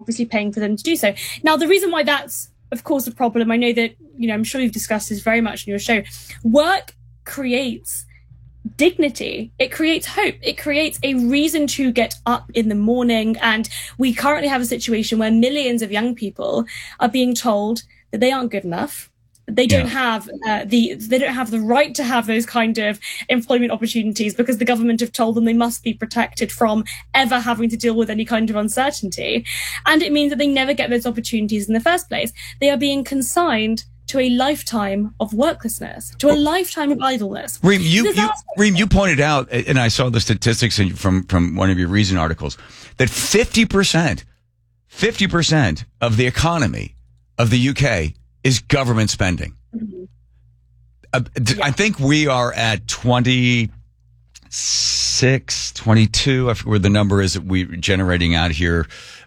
obviously paying for them to do so. Now, the reason why that's, of course, a problem, I know that, I'm sure you've discussed this very much in your show. Work creates dignity. It creates hope. It creates a reason to get up in the morning. And we currently have a situation where millions of young people are being told that they aren't good enough. They don't have the right to have those kind of employment opportunities because the government have told them they must be protected from ever having to deal with any kind of uncertainty. And it means that they never get those opportunities in the first place. They are being consigned to a lifetime of worklessness, to a lifetime of idleness. Reem, you pointed out, and I saw the statistics from one of your recent articles, that 50% of the economy of the UK is government spending. Mm-hmm. I think we are at 26, 22. I forget where the number is that we're generating out here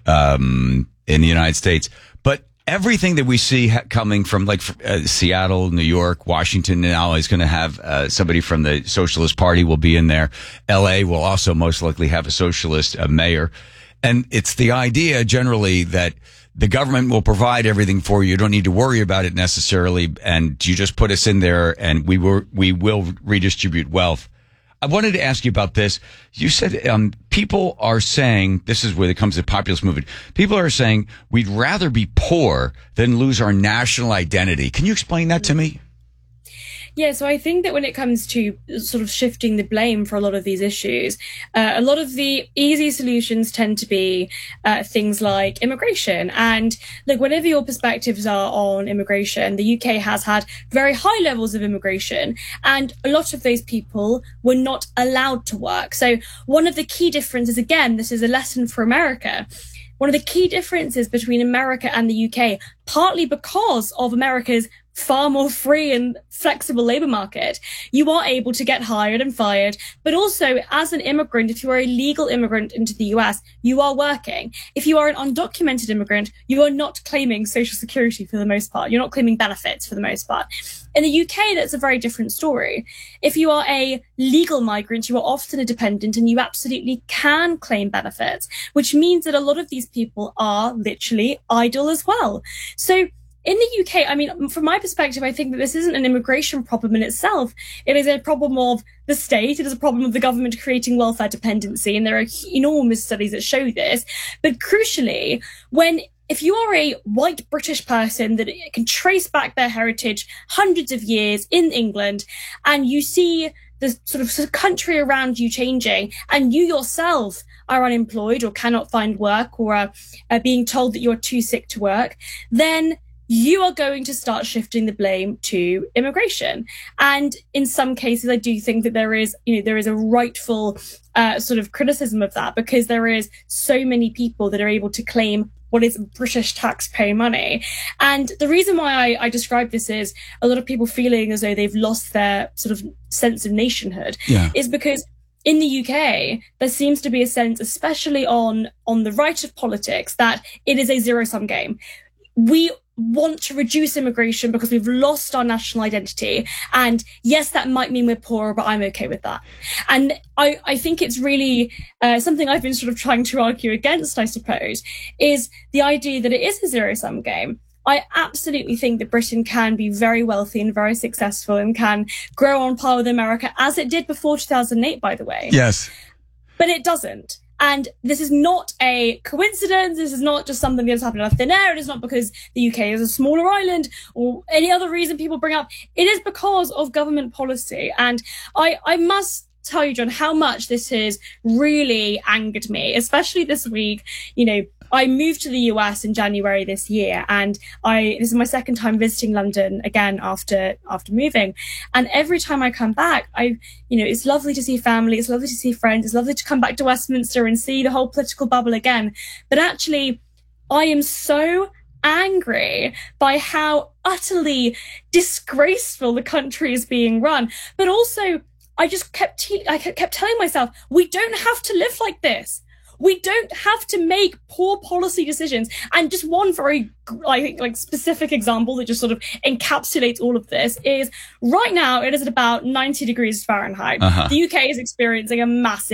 in the United States. But everything that we see coming from Seattle, New York, Washington now is going to have somebody from the Socialist Party will be in there. LA will also most likely have a socialist mayor. And it's the idea generally that the government will provide everything for you. You don't need to worry about it necessarily. And you just put us in there and we will redistribute wealth. I wanted to ask you about this. You said people are saying, this is where it comes to the populist movement, people are saying we'd rather be poor than lose our national identity. Can you explain that to me? Yeah, so I think that when it comes to sort of shifting the blame for a lot of these issues, a lot of the easy solutions tend to be things like immigration. And whatever your perspectives are on immigration, the UK has had very high levels of immigration, and a lot of those people were not allowed to work. So one of the key differences, again, this is a lesson for America. One of the key differences between America and the UK, partly because of America's far more free and flexible labor market, you are able to get hired and fired. But also, as an immigrant, if you are a legal immigrant into the US, you are working. If you are an undocumented immigrant, you are not claiming Social Security for the most part. You're not claiming benefits for the most part. In the UK, that's a very different story. If you are a legal migrant, you are often a dependent and you absolutely can claim benefits, which means that a lot of these people are literally idle as well. So in the UK, I mean, from my perspective, I think that this isn't an immigration problem in itself. It is a problem of the state. It is a problem of the government creating welfare dependency. And there are enormous studies that show this. But crucially, if you are a white British person that can trace back their heritage hundreds of years in England, and you see the sort of country around you changing, and you yourself are unemployed or cannot find work or are being told that you're too sick to work, then you are going to start shifting the blame to immigration. And in some cases, I do think that there is a rightful sort of criticism of that, because there is so many people that are able to claim what is British taxpayer money. And the reason why I describe this is a lot of people feeling as though they've lost their sort of sense of nationhood is because in the UK, there seems to be a sense, especially on the right of politics, that it is a zero-sum game. We want to reduce immigration because we've lost our national identity. And yes, that might mean we're poorer, but I'm okay with that. And I think it's really something I've been sort of trying to argue against, I suppose, is the idea that it is a zero-sum game. I absolutely think that Britain can be very wealthy and very successful and can grow on par with America, as it did before 2008, by the way. Yes. But it doesn't. And this is not a coincidence. This is not just something that's happened out of thin air. It is not because the UK is a smaller island or any other reason people bring up. It is because of government policy. And I must tell you, John, how much this has really angered me, especially this week. I moved to the US in January this year, and this is my second time visiting London again after moving. And every time I come back, it's lovely to see family, it's lovely to see friends, it's lovely to come back to Westminster and see the whole political bubble again. But actually, I am so angry by how utterly disgraceful the country is being run. But also, I kept telling myself, we don't have to live like this. We don't have to make poor policy decisions. And just one very specific example that just sort of encapsulates all of this is right now it is at about 90 degrees Fahrenheit. Uh-huh. The UK is experiencing a massive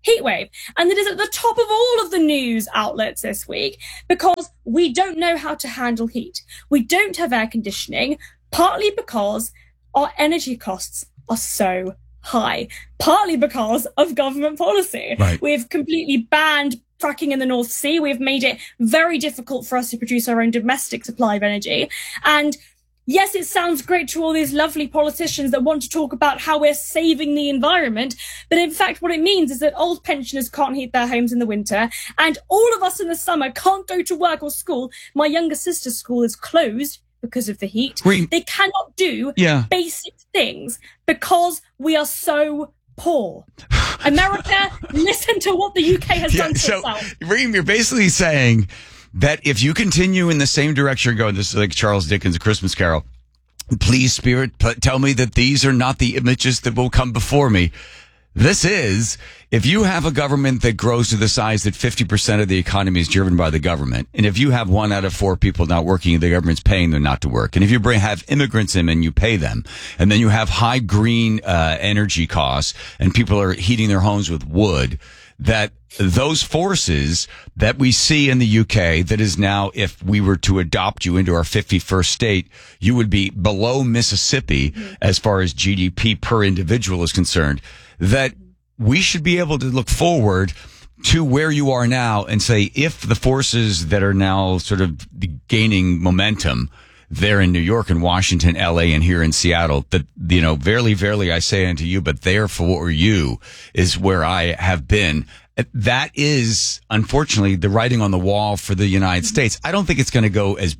heat wave. And it is at the top of all of the news outlets this week because we don't know how to handle heat. We don't have air conditioning, partly because our energy costs are so high, partly because of government policy. Right. We've completely banned fracking in the North Sea. We've made it very difficult for us to produce our own domestic supply of energy. And yes, it sounds great to all these lovely politicians that want to talk about how we're saving the environment. But in fact, what it means is that old pensioners can't heat their homes in the winter. And all of us in the summer can't go to work or school. My younger sister's school is closed because of the heat. They cannot do basic things because we are so poor. America, listen to what the UK has done to itself. Reem, you're basically saying that if you continue in the same direction you're going, this is like Charles Dickens' A Christmas Carol, please, Spirit, tell me that these are not the images that will come before me. This is, if you have a government that grows to the size that 50% of the economy is driven by the government, and if you have 1 out of 4 people not working and the government's paying them not to work, and if you have immigrants in and you pay them, and then you have high green energy costs and people are heating their homes with wood, that those forces that we see in the UK, that is now, if we were to adopt you into our 51st state, you would be below Mississippi as far as GDP per individual is concerned, that we should be able to look forward to where you are now and say, if the forces that are now sort of gaining momentum there in New York and Washington, LA, and here in Seattle, that, you know, verily, verily, I say unto you, but there for you is where I have been. That is, unfortunately, the writing on the wall for the United States. I don't think it's going to go as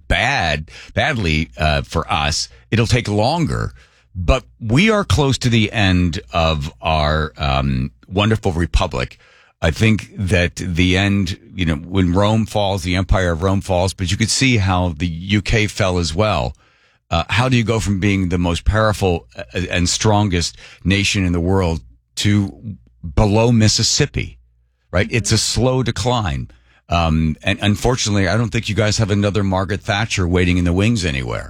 badly for us. It'll take longer, but we are close to the end of our wonderful republic. I think that the end, you know, when Rome falls, the Empire of Rome falls, but you could see how the UK fell as well. How do you go from being the most powerful and strongest nation in the world to below Mississippi, right? It's a slow decline. And unfortunately, I don't think you guys have another Margaret Thatcher waiting in the wings anywhere.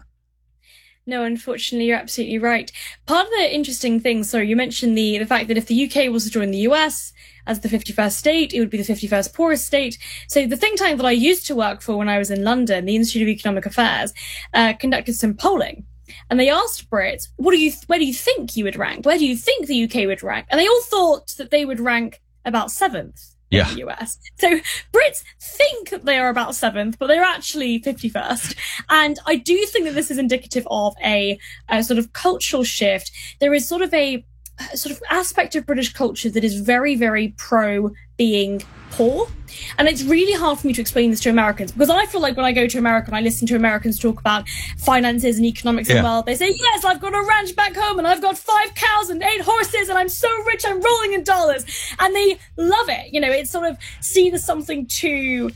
No, unfortunately, you're absolutely right. Part of the interesting thing, you mentioned the fact that if the UK was to join the US as the 51st state, it would be the 51st poorest state. So the think tank that I used to work for when I was in London, the Institute of Economic Affairs, conducted some polling. And they asked Brits, where do you think you would rank? Where do you think the UK would rank? And they all thought that they would rank about 7th. In the US. So Brits think that they are about 7th, but they're actually 51st. And I do think that this is indicative of a sort of cultural shift. There is sort of a sort of aspect of British culture that is very, very pro being poor. And it's really hard for me to explain this to Americans, because I feel like when I go to America and I listen to Americans talk about finances and economics and wealth, they say, yes, I've got a ranch back home and I've got 5 cows and 8 horses and I'm so rich, I'm rolling in dollars. And they love it. You know, it's sort of seen as something to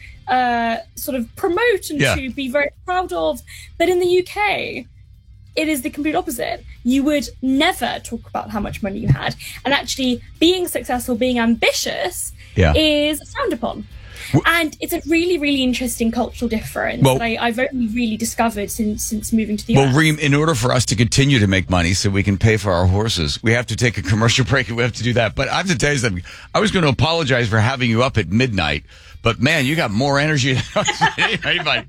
sort of promote and to be very proud of. But in the UK, it is the complete opposite. You would never talk about how much money you had. And actually being successful, being ambitious is frowned upon. And it's a really, really interesting cultural difference that I've only really discovered since moving to the US. Well, Reem, in order for us to continue to make money so we can pay for our horses, we have to take a commercial break and we have to do that. But I have to tell you something. I was going to apologize for having you up at midnight. But man, you got more energy than anybody.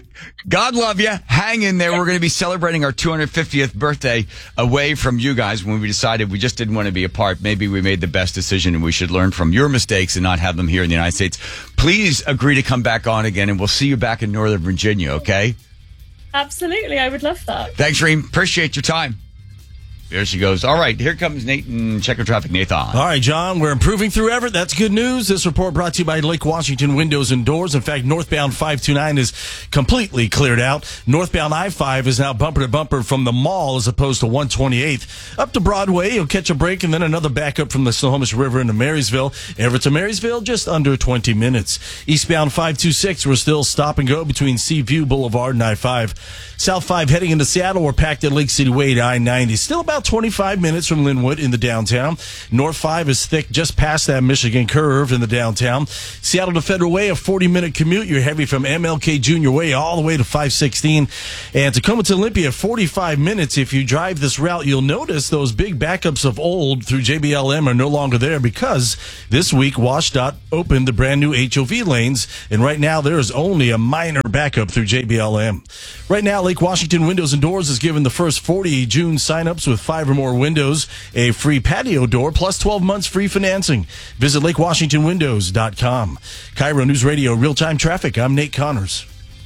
God love you. Hang in there. We're going to be celebrating our 250th birthday away from you guys when we decided we just didn't want to be apart. Maybe we made the best decision and we should learn from your mistakes and not have them here in the United States. Please agree to come back on again and we'll see you back in Northern Virginia, okay? Absolutely. I would love that. Thanks, Reem. Appreciate your time. There she goes. All right, here comes Nathan. Check your traffic, Nathan. All right, John, we're improving through Everett. That's good news. This report brought to you by Lake Washington Windows and Doors. In fact, northbound 529 is completely cleared out. Northbound I-5 is now bumper to bumper from the mall as opposed to 128th. Up to Broadway, you'll catch a break and then another backup from the Snohomish River into Marysville. Everett to Marysville, just under 20 minutes. Eastbound 526, we're still stop and go between Seaview Boulevard and I-5. South 5 heading into Seattle, we're packed at Lake City Way to I-90. Still about about 25 minutes from Linwood in the downtown. North 5 is thick just past that Michigan curve in the downtown. Seattle to Federal Way, a 40-minute commute. You're heavy from MLK Jr. Way all the way to 516. And Tacoma to Olympia, 45 minutes. If you drive this route, you'll notice those big backups of old through JBLM are no longer there because this week WashDOT opened the brand new HOV lanes. And right now there is only a minor backup through JBLM. Right now, Lake Washington Windows and Doors is giving the first 40 June signups with 5 or more windows a free patio door plus 12 months free financing. Visit LakeWashingtonWindows.com. Cairo News Radio, real-time traffic. I'm Nate Connors.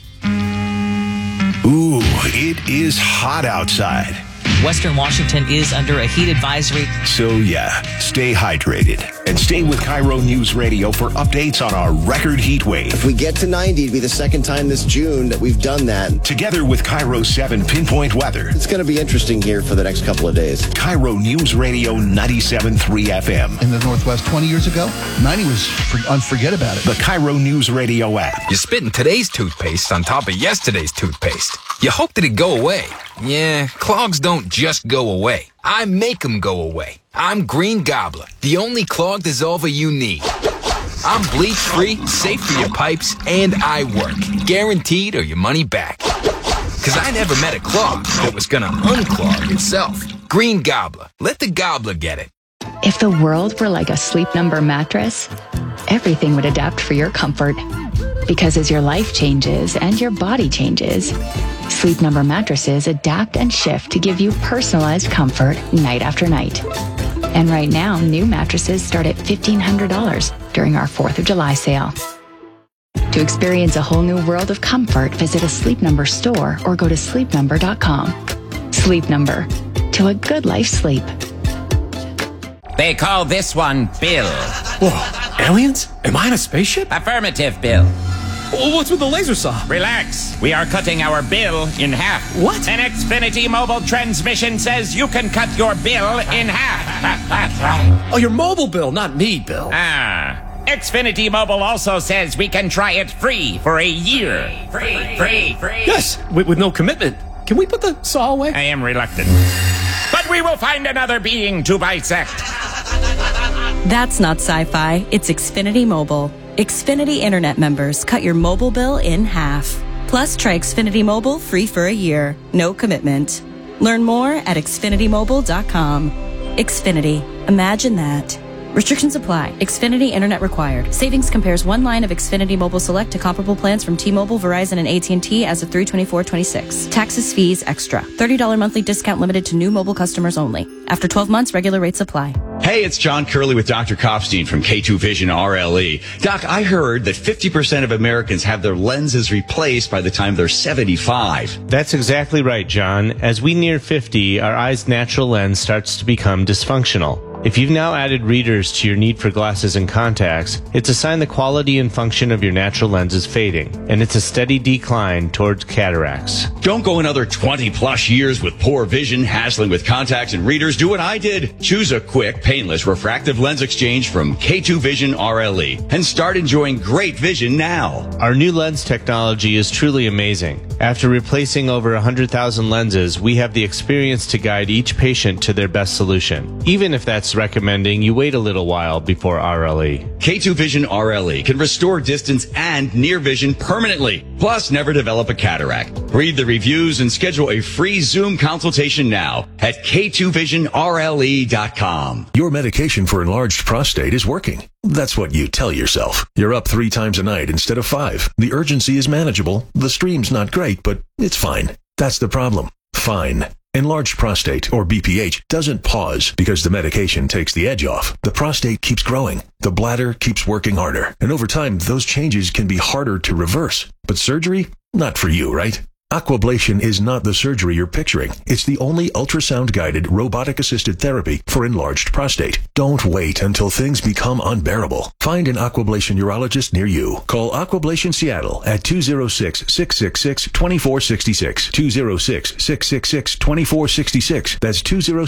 Ooh, it is hot outside. Western Washington is under a heat advisory. So yeah, stay hydrated and stay with Cairo News Radio for updates on our record heat wave. If we get to 90, it'd be the second time this June that we've done that. Together with Cairo 7 Pinpoint Weather. It's going to be interesting here for the next couple of days. Cairo News Radio 97.3 FM. In the Northwest 20 years ago, 90 was unforget about it. The Cairo News Radio app. You're spitting today's toothpaste on top of yesterday's toothpaste. You hoped it'd go away. Yeah, clogs don't just go away. I make them go away. I'm Green Gobbler, the only clog dissolver you need. I'm bleach-free, safe for your pipes, and I work. Guaranteed or your money back. Because I never met a clog that was going to unclog itself. Green Gobbler. Let the gobbler get it. If the world were like a Sleep Number mattress, everything would adapt for your comfort. Because as your life changes and your body changes, Sleep Number mattresses adapt and shift to give you personalized comfort night after night. And right now, new mattresses start at $1,500 during our 4th of July sale. To experience a whole new world of comfort, visit a Sleep Number store or go to sleepnumber.com. Sleep Number. To a good life sleep. They call this one Bill. Whoa, aliens? Am I in a spaceship? Affirmative, Bill. What's with the laser saw? Relax. We are cutting our bill in half. What? An Xfinity mobile transmission says you can cut your bill in half. Oh, your mobile bill, not me, Bill. Xfinity Mobile also says we can try it free for a year. Free. Yes, with no commitment. Can we put the saw away? I am reluctant. But we will find another being to bisect. That's not sci-fi. It's Xfinity Mobile. Xfinity Internet members cut your mobile bill in half. Plus, try Xfinity Mobile free for a year. No commitment. Learn more at xfinitymobile.com. Xfinity. Imagine that. Restrictions apply. Xfinity Internet required. Savings compares one line of Xfinity Mobile Select to comparable plans from T-Mobile, Verizon, and AT&T as of 3/24/26. Taxes, fees, extra. $30 monthly discount limited to new mobile customers only. After 12 months, regular rates apply. Hey, it's John Curley with Dr. Kopstein from K2 Vision RLE. Doc, I heard that 50% of Americans have their lenses replaced by the time they're 75. That's exactly right, John. As we near 50, our eye's natural lens starts to become dysfunctional. If you've now added readers to your need for glasses and contacts, it's a sign the quality and function of your natural lens is fading, and it's a steady decline towards cataracts. Don't go another 20 plus years with poor vision, hassling with contacts and readers. Do what I did. Choose a quick, painless refractive lens exchange from K2 Vision RLE and start enjoying great vision now. Our new lens technology is truly amazing. After replacing over 100,000 lenses, we have the experience to guide each patient to their best solution, even if that's recommending you wait a little while before RLE. K2 Vision RLE can restore distance and near vision permanently, plus never develop a cataract. Read the reviews and schedule a free Zoom consultation now at k2visionrle.com. Your medication for enlarged prostate is working. That's what you tell yourself. You're up 3 times a night instead of 5. The urgency is manageable. The stream's not great, but it's fine. That's the problem. Fine. Enlarged prostate, or BPH, doesn't pause because the medication takes the edge off. The prostate keeps growing. The bladder keeps working harder. And over time, those changes can be harder to reverse. But surgery? Not for you, right? Aquablation is not the surgery you're picturing. It's the only ultrasound-guided, robotic-assisted therapy for enlarged prostate. Don't wait until things become unbearable. Find an Aquablation urologist near you. Call Aquablation Seattle at 206-666-2466. 206-666-2466. That's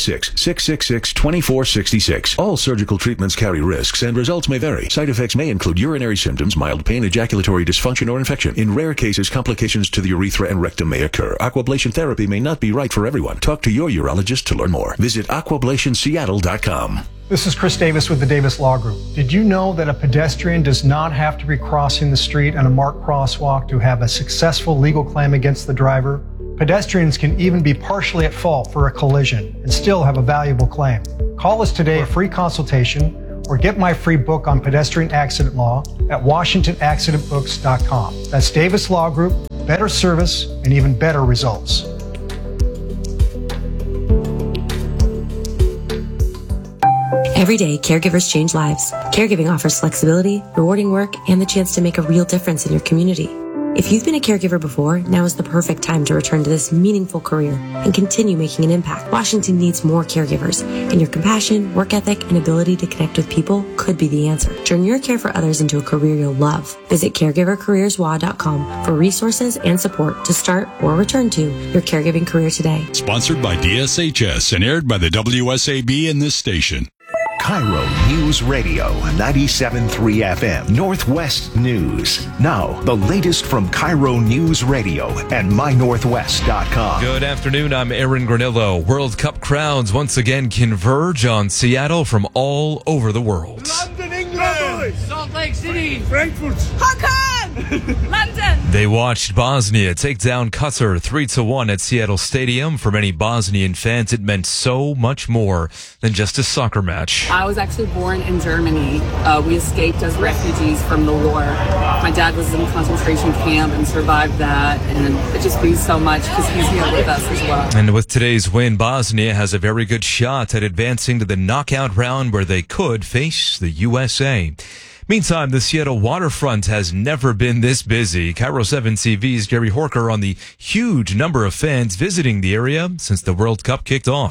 206-666-2466. All surgical treatments carry risks and results may vary. Side effects may include urinary symptoms, mild pain, ejaculatory dysfunction, or infection. In rare cases, complications to the urethra and rectum rectum may occur. Aquablation therapy may not be right for everyone. Talk to your urologist to learn more. Visit aquablationseattle.com. This is Chris Davis with the Davis Law Group. Did you know that a pedestrian does not have to be crossing the street on a marked crosswalk to have a successful legal claim against the driver? Pedestrians can even be partially at fault for a collision and still have a valuable claim. Call us today for a free consultation or get my free book on pedestrian accident law at WashingtonAccidentBooks.com. That's Davis Law Group, better service and even better results. Every day, caregivers change lives. Caregiving offers flexibility, rewarding work, and the chance to make a real difference in your community. If you've been a caregiver before, now is the perfect time to return to this meaningful career and continue making an impact. Washington needs more caregivers, and your compassion, work ethic, and ability to connect with people could be the answer. Turn your care for others into a career you'll love. Visit caregivercareerswa.com for resources and support to start or return to your caregiving career today. Sponsored by DSHS and aired by the WSAB and this station. Cairo News Radio, 97.3 FM, Northwest News. Now, the latest from Cairo News Radio and mynorthwest.com. Good afternoon, I'm Aaron Granillo. World Cup crowds once again converge on Seattle from all over the world. London, England! Salt Lake City! Frankfurt! Hakan! London! They watched Bosnia take down Qatar 3-1 at Seattle Stadium. For many Bosnian fans, it meant so much more than just a soccer match. I was actually born in Germany. We escaped as refugees from the war. My dad was in a concentration camp and survived that, and it just means so much because he's here with us as well. And with today's win, Bosnia has a very good shot at advancing to the knockout round where they could face the USA. Meantime, the Seattle waterfront has never been this busy. Cairo 7 TV's Gary Horker on the huge number of fans visiting the area since the World Cup kicked off.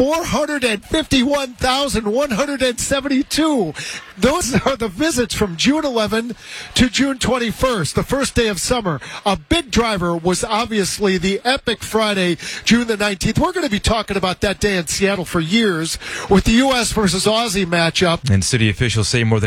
451,172. Those are the visits from June 11 to June 21st, the first day of summer. A big driver was obviously the epic Friday, June the 19th. We're going to be talking about that day in Seattle for years with the U.S. versus Aussie matchup. And city officials say more than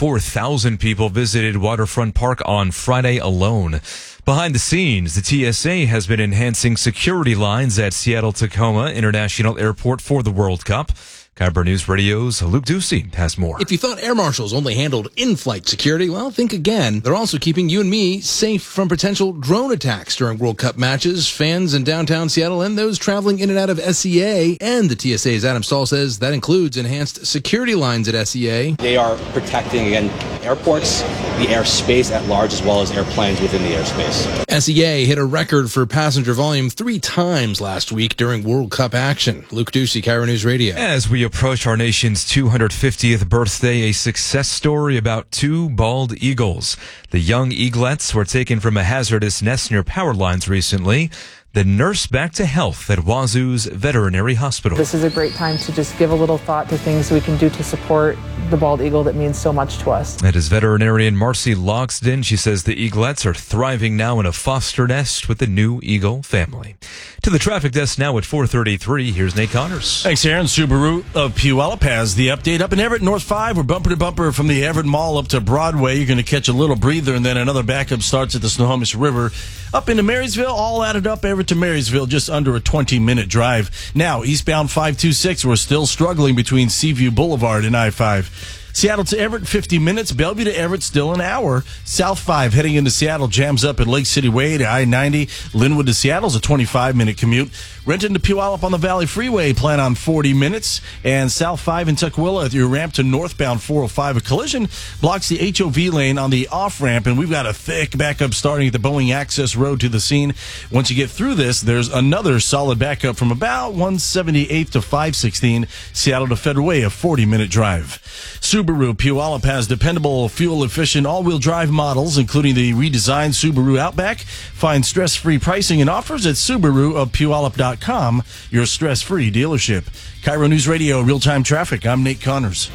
84,000 people visited Waterfront Park on Friday alone. Behind the scenes, the TSA has been enhancing security lines at Seattle-Tacoma International Airport for the World Cup. Cairo News Radio's Luke Ducey has more. If you thought air marshals only handled in-flight security, well, think again. They're also keeping you and me safe from potential drone attacks during World Cup matches. Fans in downtown Seattle and those traveling in and out of SEA. And the TSA's Adam Stahl says that includes enhanced security lines at SEA. They are protecting, again, airports, the airspace at large, as well as airplanes within the airspace. SEA hit a record for passenger volume 3 times last week during World Cup action. Luke Ducey, Cairo News Radio. As we approach our nation's 250th birthday, a success story about 2 bald eagles. The young eaglets were taken from a hazardous nest near power lines recently. The nurse back to health at Wazoo's veterinary hospital. This is a great time to just give a little thought to things we can do to support the bald eagle that means so much to us. That is veterinarian Marcy Logsden. She says the eaglets are thriving now in a foster nest with the new eagle family. To the traffic desk now at 4:33. Here's Nate Connors. Thanks, Aaron. Subaru of Puyallup has the update. Up in Everett, North 5, we're bumper to bumper from the Everett Mall up to Broadway. You're going to catch a little breather, and then another backup starts at the Snohomish River. Up into Marysville, all added up, Everett to Marysville, just under a 20-minute drive. Now, eastbound 526, we're still struggling between Seaview Boulevard and I-5. Seattle to Everett, 50 minutes. Bellevue to Everett, still an hour. South 5 heading into Seattle jams up at Lake City Way to I-90. Linwood to Seattle's a 25-minute commute. Renton to Puyallup on the Valley Freeway, plan on 40 minutes. And South 5 in Tukwila at your ramp to northbound 405. A collision blocks the HOV lane on the off-ramp, and we've got a thick backup starting at the Boeing Access Road to the scene. Once you get through this, there's another solid backup from about 178th to 516, Seattle to Federal Way, a 40-minute drive. Subaru Puyallup has dependable, fuel-efficient, all-wheel drive models, including the redesigned Subaru Outback. Find stress-free pricing and offers at SubaruofPuyallup.com, your stress-free dealership. Cairo News Radio, real-time traffic. I'm Nate Connors.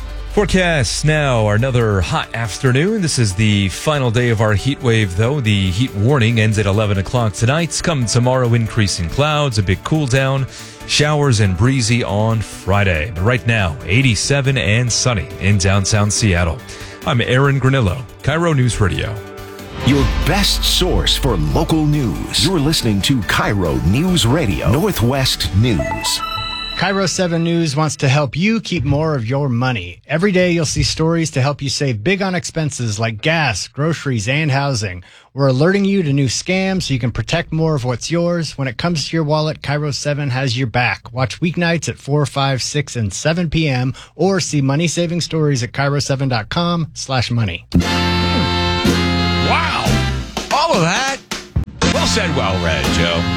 Forecast now, another hot afternoon. This is the final day of our heat wave, though. The heat warning ends at 11 o'clock tonight. Come tomorrow, increasing clouds, a big cool down, showers and breezy on Friday. But right now, 87 and sunny in downtown Seattle. I'm Aaron Granillo, Cairo News Radio. your best source for local news. You're listening to Cairo News Radio, Northwest News. Cairo 7 News wants to help you keep more of your money. Every day you'll see stories to help you save big on expenses like gas, groceries, and housing. We're alerting you to new scams so you can protect more of what's yours. When it comes to your wallet, Cairo 7 has your back. Watch weeknights at 4, 5, 6, and 7 p.m. or see money-saving stories at Cairo7.com/money. Wow. All of that. Well said, well read, Joe.